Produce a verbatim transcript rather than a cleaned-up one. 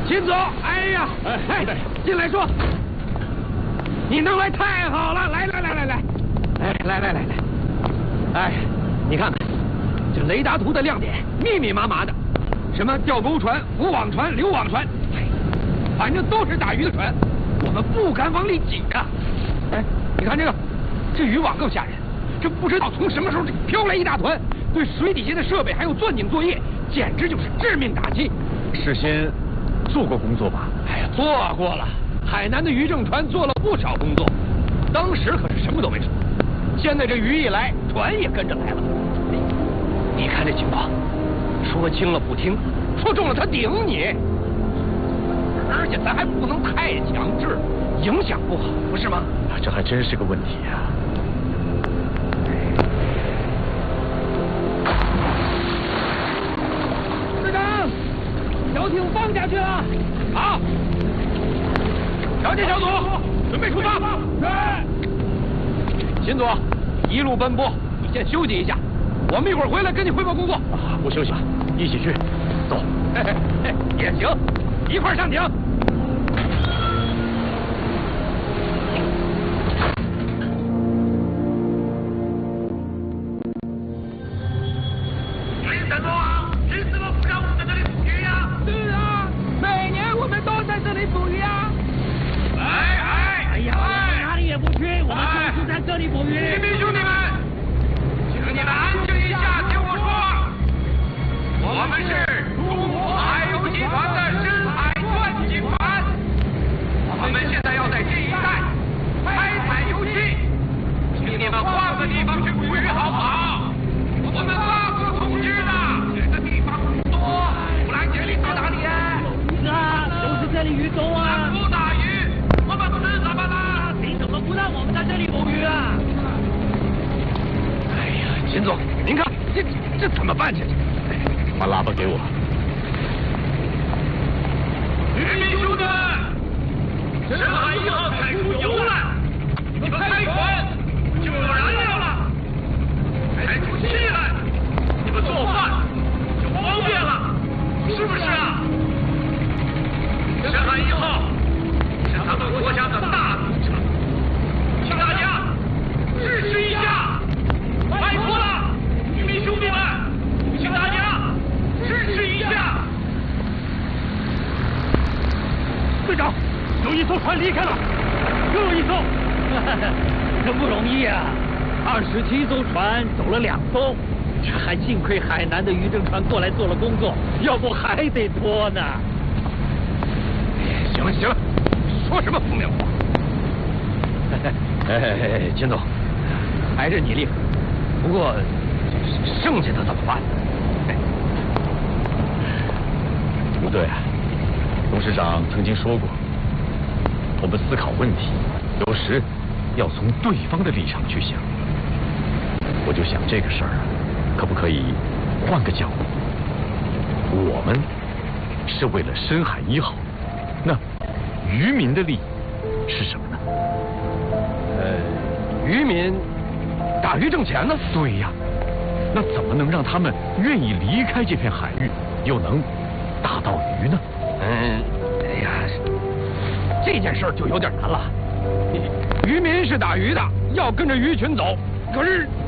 秦总，哎呀，哎，进来说，你能来太好了，来来来来来，哎，来来来来，哎，你看看这雷达图的亮点，密密麻麻的，什么钓钩船、浮网船、流网船，反正都是打鱼的船，我们不敢往里挤啊。哎，你看这个，这渔网更吓人，这不知道从什么时候飘来一大团，对水底下的设备还有钻井作业，简直就是致命打击。 事先做过工作吧？ 哎呀，做过了。海南的渔政船做了不少工作，当时可是什么都没说。现在这鱼一来，船也跟着来了。你看这情况，说轻了不听，说重了他顶你。而且咱还不能太强制，影响不好，不是吗？ 啊，这还真是个问题呀、啊。 队长，小艇放下去了。好。调解小组，准备出发。是。秦组，一路奔波，你先休息一下，我们一会儿回来跟你汇报工作。 啊，不休息了，一起去。走。 嘿嘿嘿，也行，一块儿上艇。 林三总啊，谁怎么不让我们在这里捕鱼呀？ 是啊，每年我们都在这里捕鱼啊。 哎哎， 哎呀，我们哪里也不去，我们就是在这里捕鱼。 渔民兄弟们，请你们安静一下，听我说。我们是中国海油集团的深海钻井船，我们现在要在这一带开采油气，请你们换个地方去捕鱼好不好？我们八国统治的这个地方很多，不然这里到哪里？ 是啊，就是这里鱼多啊。 不打鱼。我们吃什么啦？ 凭什么不让我们在这里捕鱼啊？ 哎呀，秦总，您看这这怎么办？这把喇叭给我。 渔民兄弟们，深海一号采出油了，你们开船就有燃料了；采出气来，你们做饭就方便了，是不是啊？深海一号是咱们国家的大工程，请大家支持一下，拜托了，渔民兄弟们，请大家支持一下。 队长，有一艘船离开了，又有一艘，真不容易啊！二十七艘船走了两艘，这还幸亏海南的渔政船过来做了工作，要不还得拖呢。 行了行了，说什么风凉话？哎哎哎，秦总，还是你厉害。不过剩下的怎么办？ 不对啊，董事长曾经说过，我们思考问题，有时要从对方的立场去想。我就想这个事儿啊，可不可以换个角度？我们是为了深海一号。那渔民的利益是什么呢？ 呃，渔民打鱼挣钱呢？ 对呀，那怎么能让他们愿意离开这片海域，又能打到鱼呢？ 嗯，哎呀，这件事儿就有点难了。渔民是打鱼的，要跟着鱼群走，可是